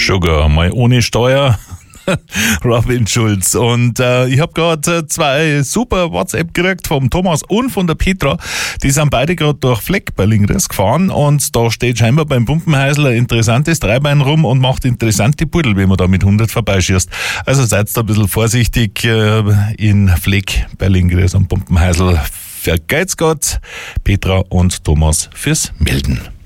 Sugar, mal ohne Steuer. Robin Schulz. Und ich habe gerade 2 super WhatsApp gekriegt vom Thomas und von der Petra. Die sind beide gerade durch Fleck bei Lingres gefahren und da steht scheinbar beim Pumpenhäusl ein interessantes Dreibein rum und macht interessante Pudel, wenn man da mit 100 vorbeischießt. Also seid da ein bisschen vorsichtig in Fleck bei Lingres am Pumpenhäusl. Vergeht's Gott, Petra und Thomas fürs Melden.